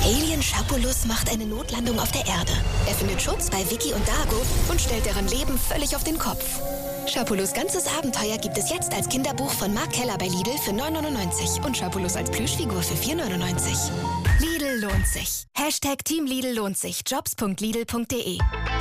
Alien Schapulus macht eine Notlandung auf der Erde. Er findet Schutz bei Vicky und Dago und stellt deren Leben völlig auf den Kopf. Schapulus ganzes Abenteuer gibt es jetzt als Kinderbuch von Mark Keller bei Lidl für 9,99 und Schapulus als Plüschfigur für 4,99. Lidl lohnt sich. #Team Lidl lohnt sich. Jobs.lidl.de